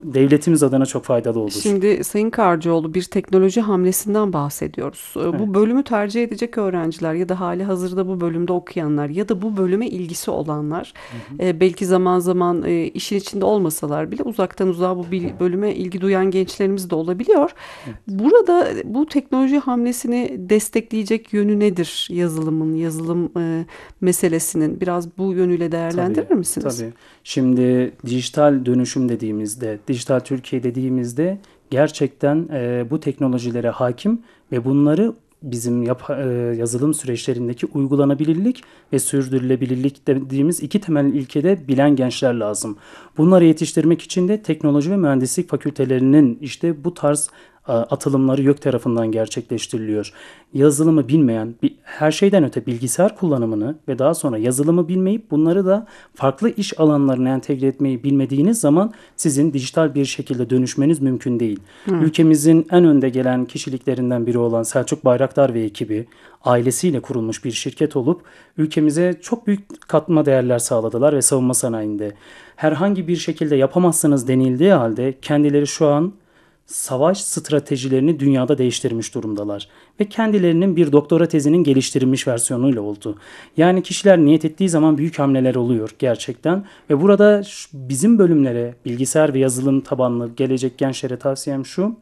devletimiz adına çok faydalı olur. Şimdi Sayın Karcıoğlu, bir teknoloji hamlesinden bahsediyoruz. Bu Evet. bölümü tercih edecek öğrenciler ya da hali hazırda bu bölümde okuyanlar ya da bu bölüme ilgisi olanlar, Hı hı. belki zaman zaman işin içinde olmasalar bile uzaktan uzağa bu bölüme ilgi duyan gençlerimiz de olabiliyor. Evet. Burada bu teknoloji hamlesini destekleyecek yönü nedir yazılımın, yazılım meselesinin? Biraz bu yönüyle Tabii, değerlendirir misiniz? tabii. Şimdi dijital dönüşüm dediğimizde, dijital Türkiye dediğimizde gerçekten bu teknolojilere hakim ve bunları bizim yazılım süreçlerindeki uygulanabilirlik ve sürdürülebilirlik dediğimiz iki temel ilkede bilen gençler lazım. Bunları yetiştirmek için de teknoloji ve mühendislik fakültelerinin işte bu tarz atılımları YÖK tarafından gerçekleştiriliyor. Yazılımı bilmeyen, her şeyden öte bilgisayar kullanımını ve daha sonra yazılımı bilmeyip bunları da farklı iş alanlarına entegre etmeyi bilmediğiniz zaman sizin dijital bir şekilde dönüşmeniz mümkün değil. Evet. Ülkemizin en önde gelen kişiliklerinden biri olan Selçuk Bayraktar ve ekibi ailesiyle kurulmuş bir şirket olup ülkemize çok büyük katma değerler sağladılar ve savunma sanayinde herhangi bir şekilde yapamazsınız denildiği halde kendileri şu an savaş stratejilerini dünyada değiştirmiş durumdalar ve kendilerinin bir doktora tezinin geliştirilmiş versiyonuyla oldu. Yani kişiler niyet ettiği zaman büyük hamleler oluyor gerçekten ve burada bizim bölümlere bilgisayar ve yazılım tabanlı gelecek gençlere tavsiyem şu: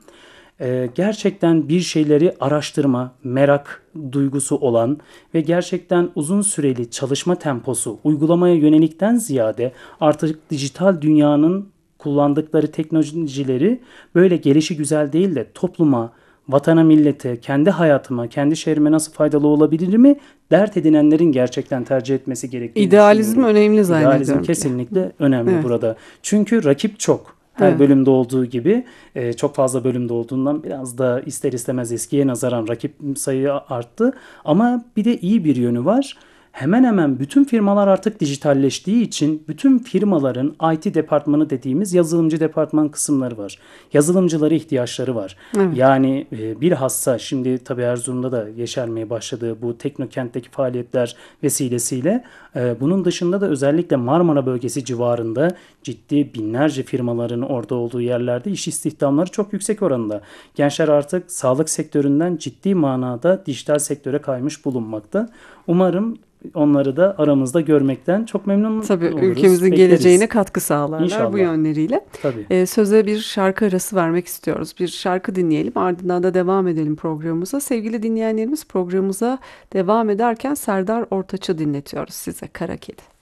gerçekten bir şeyleri araştırma, merak duygusu olan ve gerçekten uzun süreli çalışma temposu uygulamaya yönelikten ziyade artık dijital dünyanın kullandıkları teknolojileri böyle gelişigüzel değil de topluma, vatana, millete, kendi hayatıma, kendi şehrime nasıl faydalı olabilir mi dert edinenlerin gerçekten tercih etmesi gerektiğini İdealizm düşünüyorum. önemli İdealizm zannediyorum ki. kesinlikle önemli Evet, burada. Çünkü rakip çok. Her evet. bölümde olduğu gibi çok fazla bölümde olduğundan biraz da ister istemez eskiye nazaran rakip sayı arttı. Ama bir de iyi bir yönü var. Hemen hemen bütün firmalar artık dijitalleştiği için bütün firmaların IT departmanı dediğimiz yazılımcı departman kısımları var. Yazılımcılara ihtiyaçları var. Evet. Yani bilhassa şimdi tabii Erzurum'da da yeşermeye başladı bu Teknokent'teki faaliyetler vesilesiyle. Bunun dışında da özellikle Marmara bölgesi civarında ciddi binlerce firmaların orada olduğu yerlerde iş istihdamları çok yüksek oranında. Gençler artık sağlık sektöründen ciddi manada dijital sektöre kaymış bulunmakta. Umarım onları da aramızda görmekten çok memnun Tabii oluruz, ülkemizin geleceğine bekleriz. katkı sağlarlar bu İnşallah. yönleriyle. Tabii. Söze bir şarkı arası vermek istiyoruz. Bir şarkı dinleyelim, ardından da devam edelim programımıza. Sevgili dinleyenlerimiz, programımıza devam ederken Serdar Ortaç'ı dinletiyoruz size, Kara Kedi.